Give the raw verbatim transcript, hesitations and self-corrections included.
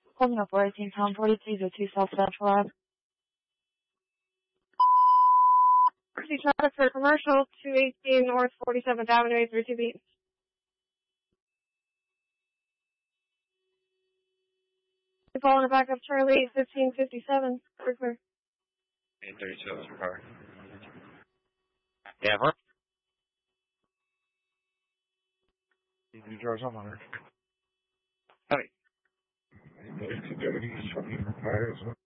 Holding up four eighteen pound forty-three to two South Central Ave. City traffic for commercial, two eighteen North forty-seventh Avenue, eight three two beat. Following the back of Charlie, fifteen fifty-seven. Clear, clear. eight thirty-two, your car. Yeah, we're... You drive something on her. Hey. eight thirty-two,